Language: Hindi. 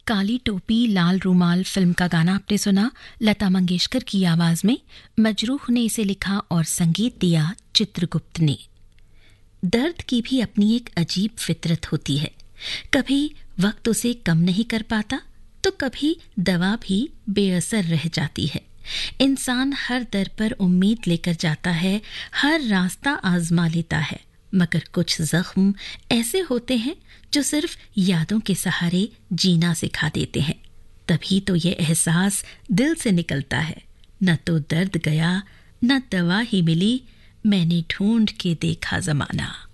काली टोपी लाल रूमाल फिल्म का गाना आपने सुना लता मंगेशकर की आवाज में। मजरूह ने इसे लिखा और संगीत दिया चित्रगुप्त ने। दर्द की भी अपनी एक अजीब फितरत होती है। कभी वक्त उसे कम नहीं कर पाता तो कभी दवा भी बेअसर रह जाती है। इंसान हर दर पर उम्मीद लेकर जाता है, हर रास्ता आजमा लेता है, मगर कुछ जख्म ऐसे होते हैं जो सिर्फ यादों के सहारे जीना सिखा देते हैं। तभी तो ये एहसास दिल से निकलता है, न तो दर्द गया न दवा ही मिली, मैंने ढूंढ के देखा जमाना।